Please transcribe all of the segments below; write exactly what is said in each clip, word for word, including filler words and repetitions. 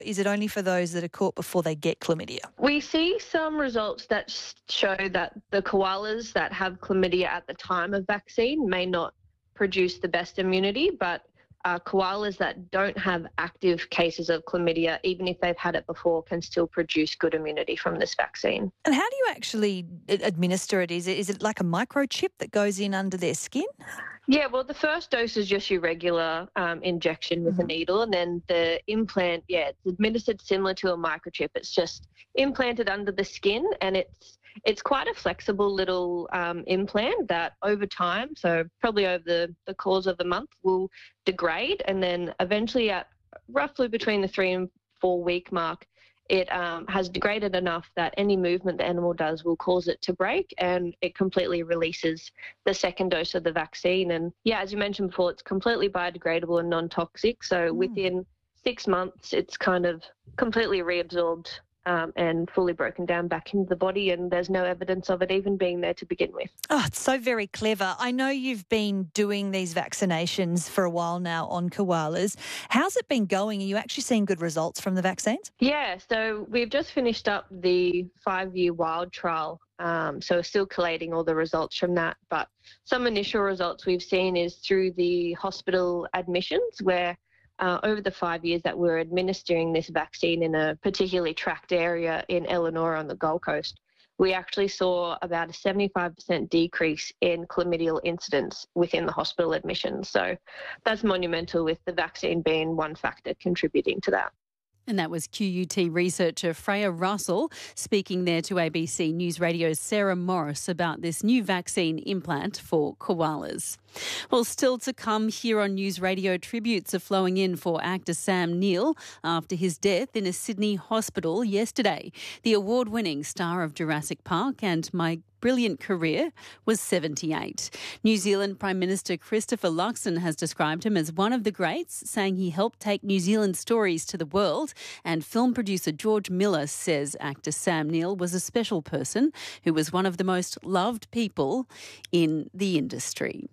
Is it only for those that are caught before they get chlamydia? We see some results that show that the koalas that have chlamydia at the time of vaccine may not produce the best immunity, but uh, koalas that don't have active cases of chlamydia, even if they've had it before, can still produce good immunity from this vaccine. And how do you actually administer it? Is it, is it like a microchip that goes in under their skin? Yeah, well, the first dose is just your regular um, injection with mm-hmm. a needle, and then the implant, yeah, it's administered similar to a microchip. It's just implanted under the skin, and it's it's quite a flexible little um, implant that over time, so probably over the, the course of a month, will degrade, and then eventually at roughly between the three and four week mark, it um, has degraded enough that any movement the animal does will cause it to break, and it completely releases the second dose of the vaccine. And yeah, as you mentioned before, it's completely biodegradable and non-toxic. So mm. within six months, it's kind of completely reabsorbed um, and fully broken down back into the body, and there's no evidence of it even being there to begin with. Oh, it's so very clever. I know you've been doing these vaccinations for a while now on koalas. How's it been going? Are you actually seeing good results from the vaccines? Yeah, so we've just finished up the five-year wild trial. Um, so we're still collating all the results from that. But some initial results we've seen is through the hospital admissions, where Uh, over the five years that we're administering this vaccine in a particularly tracked area in Elanora on the Gold Coast, we actually saw about a seventy-five percent decrease in chlamydial incidence within the hospital admissions. So that's monumental, with the vaccine being one factor contributing to that. And that was Q U T researcher Freya Russell speaking there to A B C News Radio's Sarah Morris about this new vaccine implant for koalas. Well, still to come here on News Radio, tributes are flowing in for actor Sam Neill after his death in a Sydney hospital yesterday. The award-winning star of Jurassic Park and My Brilliant Career was seventy-eight. New Zealand Prime Minister Christopher Luxon has described him as one of the greats, saying he helped take New Zealand stories to the world. And film producer George Miller says actor Sam Neill was a special person who was one of the most loved people in the industry.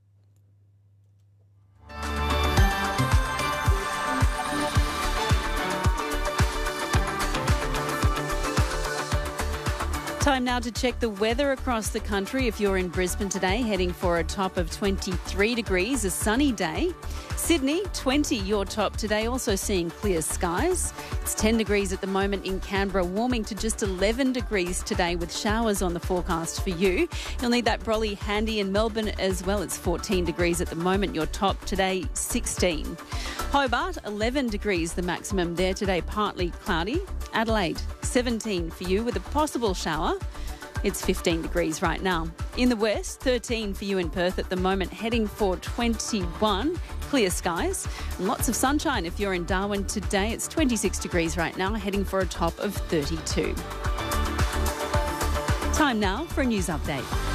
Time now to check the weather across the country. If you're in Brisbane today, heading for a top of twenty-three degrees, a sunny day. Sydney, twenty, your top today, also seeing clear skies. It's ten degrees at the moment in Canberra, warming to just eleven degrees today with showers on the forecast for you. You'll need that brolly handy in Melbourne as well. It's fourteen degrees at the moment, your top today, sixteen. Hobart, eleven degrees, the maximum there today, partly cloudy. Adelaide, seventeen for you with a possible shower. It's fifteen degrees right now. In the west, thirteen for you in Perth at the moment, heading for twenty-one. Clear skies and lots of sunshine if you're in Darwin today. It's twenty-six degrees right now, heading for a top of thirty-two. Time now for a news update.